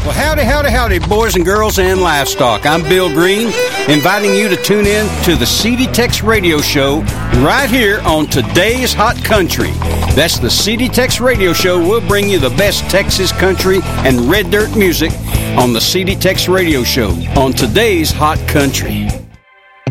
Well, howdy, boys and girls and livestock. I'm Bill Green, inviting you to tune in to the CD Tex Radio Show right here on Today's Hot Country. That's the CD Tex Radio Show. We'll bring you the best Texas country and red dirt music on the CD Tex Radio Show on Today's Hot Country.